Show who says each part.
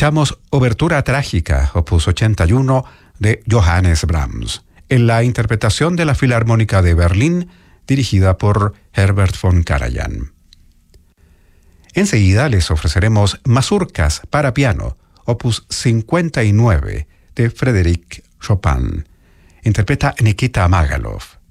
Speaker 1: Escuchamos Obertura Trágica, opus 81, de Johannes Brahms, en la interpretación de la Filarmónica de Berlín, dirigida por Herbert von Karajan. Enseguida les ofreceremos Mazurkas para piano, opus 59, de Frédéric Chopin. Interpreta Nikita Magalov.